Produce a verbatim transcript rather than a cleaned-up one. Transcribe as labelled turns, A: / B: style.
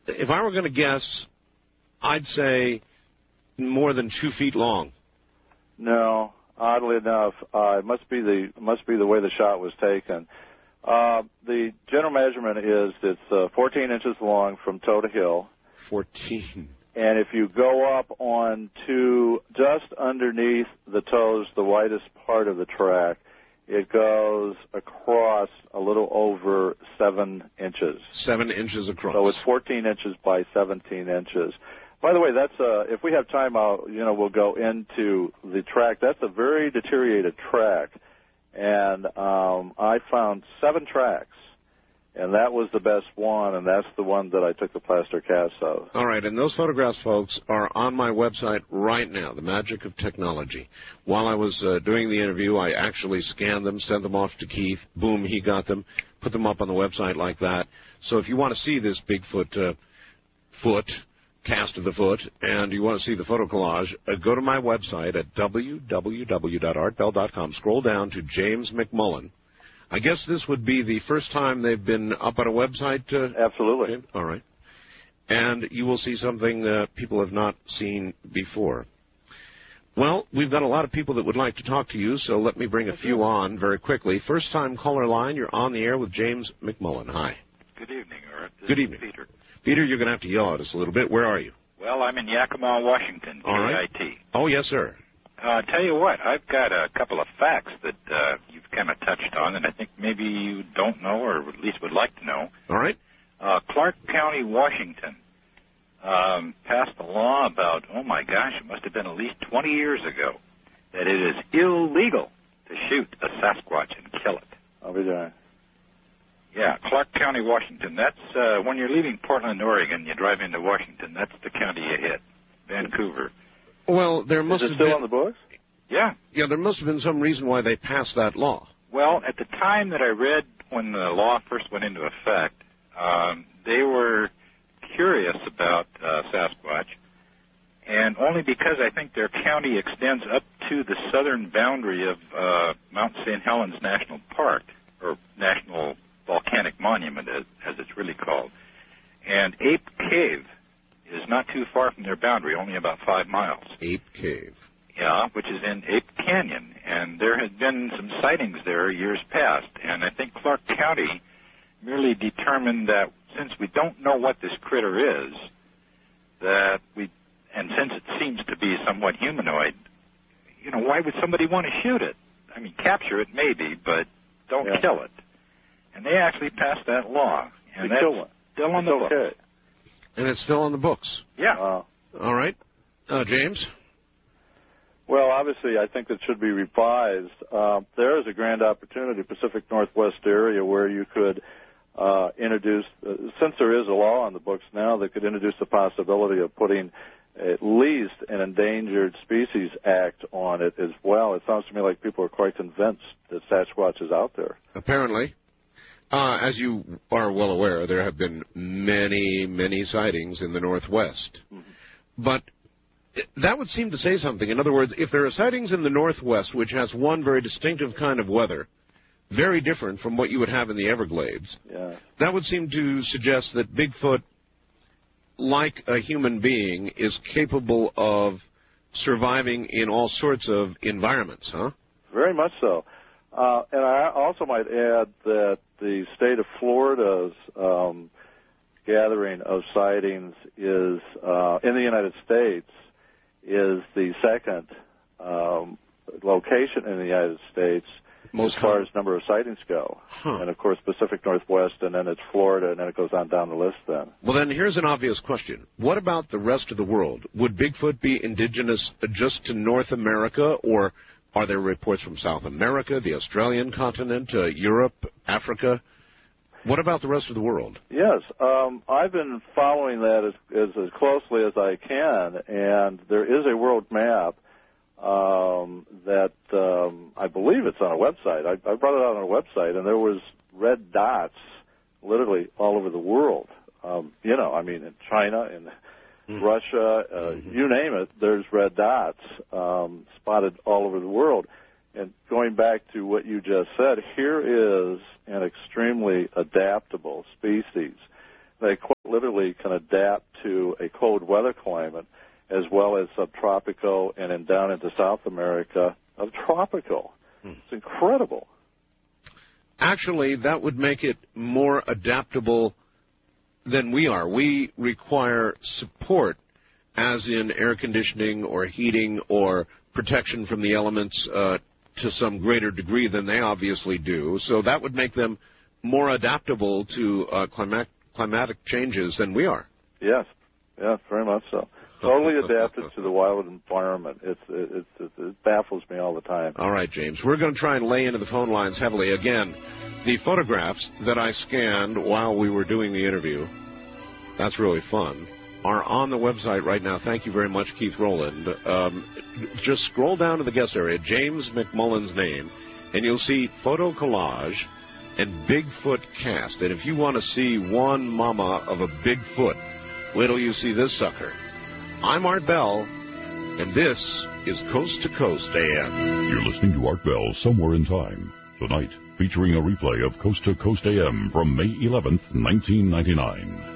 A: if I were going to guess, I'd say more than two feet long.
B: No, oddly enough, uh, it must be the must be the way the shot was taken. Uh, the general measurement is it's uh, fourteen inches long from toe to heel.
A: fourteen.
B: And if you go up on to just underneath the toes, the widest part of the track, it goes across a little over seven inches.
A: Seven inches across.
B: So it's fourteen inches by seventeen inches. By the way, that's uh, if we have time, I'll, you know, we'll go into the track. That's a very deteriorated track, and um, I found seven tracks, and that was the best one, and that's the one that I took the plaster cast of.
A: All right, and those photographs, folks, are on my website right now, The Magic of Technology. While I was uh, doing the interview, I actually scanned them, sent them off to Keith. Boom, he got them, put them up on the website like that. So if you want to see this Bigfoot uh, foot, cast of the foot, and you want to see the photo collage, uh, go to my website at w w w dot art bell dot com. Scroll down to James McMullen. I guess this would be the first time they've been up on a website. Uh,
B: Absolutely.
A: James? All right. And you will see something uh, people have not seen before. Well, we've got a lot of people that would like to talk to you, so let me bring a few on very quickly. First-time caller line, you're on the air with James McMullen. Hi.
C: Good evening, Art. This
A: Good
C: is
A: evening.
C: Peter.
A: Peter, you're going to have to yell at us a little bit. Where are you?
C: Well, I'm in Yakima, Washington,
A: All right.
C: K I T.
A: Oh, yes, sir.
C: Uh, tell you what, I've got a couple of facts that uh, you've kind of touched on, and I think maybe you don't know, or at least would like to know.
A: All right.
C: Uh, Clark County, Washington, um, passed a law about, oh my gosh, it must have been at least twenty years ago, that it is illegal to shoot a Sasquatch and kill it.
B: I'll be there.
C: Yeah, Clark County, Washington. That's uh, when you're leaving Portland, Oregon, you drive into Washington. That's the county you hit, Vancouver.
A: Well, there must
B: Is it
A: have
B: still
A: been,
B: on the books?
C: Yeah.
A: Yeah, there must have been some reason why they passed that law.
C: Well, at the time that I read when the law first went into effect, um, they were curious about uh, Sasquatch, and only because I think their county extends up to the southern boundary of uh, Mount Saint Helens National Park, or National Volcanic Monument, as, as it's really called. And Ape Cave is not too far from their boundary, only about five miles.
A: Ape Cave.
C: Yeah, which is in Ape Canyon. And there had been some sightings there years past. And I think Clark County merely determined that since we don't know what this critter is, that we, and since it seems to be somewhat humanoid, you know, why would somebody want to shoot it? I mean, capture it maybe, but don't
B: yeah.
C: kill it. And they actually passed that law. And
B: We
C: that's
B: kill one.
C: still on
B: It's
C: the
B: okay.
C: books.
A: And it's still on the books.
C: Yeah.
B: Uh,
A: All right. Uh, James?
B: well, obviously, I think that should be revised. Uh, there is a grand opportunity, Pacific Northwest area, where you could uh, introduce, uh, since there is a law on the books now that could introduce the possibility of putting at least an Endangered Species Act on it as well. It sounds to me like people are quite convinced that Sasquatch is out there.
A: Apparently. Uh, as you are well aware, there have been many, many sightings in the Northwest. Mm-hmm. But that would seem to say something. In other words, if there are sightings in the Northwest, which has one very distinctive kind of weather, very different from what you would have in the Everglades,
B: yeah.
A: that would seem to suggest that Bigfoot, like a human being, is capable of surviving in all sorts of environments, huh?
B: Very much so. Uh, and I also might add that the state of Florida's um, gathering of sightings is, uh, in the United States, is the second um, location in the United States
A: Most
B: as far as number of sightings go.
A: Huh.
B: And, of course, Pacific Northwest, and then it's Florida, and then it goes on down the list then.
A: Well, then here's an obvious question. What about the rest of the world? Would Bigfoot be indigenous just to North America, or are there reports from South America, the Australian continent, uh, Europe, Africa? What about the rest of the world?
B: Yes, um, I've been following that as, as, as closely as I can, and there is a world map um, that um, I believe it's on a website. I, I brought it out on a website, and there was red dots literally all over the world. Um, you know, I mean, in China, in mm-hmm. Russia, uh, mm-hmm. you name it, there's red dots um, spotted all over the world. And going back to what you just said, here is an extremely adaptable species they quite literally can adapt to a cold weather climate as well as subtropical and then down into South America of tropical. Hmm. It's incredible.
A: Actually, that would make it more adaptable than we are. We require support, as in air conditioning or heating or protection from the elements uh, to some greater degree than they obviously do. So that would make them more adaptable to uh, climatic, climatic changes than we are.
B: Yes, yes, very much so. Totally adapted to the wild environment. It's, it, it, it baffles me all the time.
A: All right, James. We're going to try and lay into the phone lines heavily. Again, the photographs that I scanned while we were doing the interview, that's really fun, are on the website right now. Thank you very much, Keith Rowland. Um, just scroll down to the guest area, James McMullen's name, and you'll see photo collage and Bigfoot cast. And if you want to see one mama of a Bigfoot, wait till you see this sucker. I'm Art Bell, and this is Coast to Coast A M.
D: You're listening to Art Bell, Somewhere in Time. Tonight, featuring a replay of Coast to Coast A M from May eleventh, nineteen ninety-nine.